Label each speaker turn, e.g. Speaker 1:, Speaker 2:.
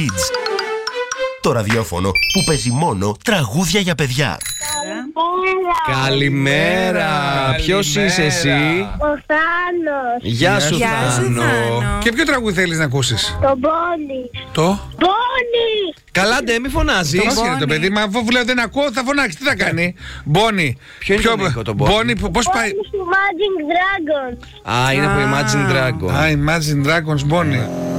Speaker 1: Kids. Το ραδιόφωνο που παίζει μόνο τραγούδια για παιδιά.
Speaker 2: Καλημέρα. Ποιος είσαι εσύ?
Speaker 3: Ο Θάνος.
Speaker 2: Γεια σου Θάνο.
Speaker 4: Και ποιο τραγούδι θέλεις να ακούσεις?
Speaker 3: Το Μπόνι.
Speaker 4: Το?
Speaker 3: Μπόνι.
Speaker 2: Καλά ντε, μη φωνάζεις.
Speaker 4: Το μας το παιδί, μα αφού λέω δεν ακούω θα φωνάξει, τι θα κάνει? Μπόνι.
Speaker 2: Ποιο είναι το Νίκο, το Μπόνι?
Speaker 4: Μπόνι, πώς πάει?
Speaker 3: Imagine Dragons.
Speaker 2: Α, είναι από Imagine Dragons.
Speaker 4: Α, Imagine Dragons, Μπόνι.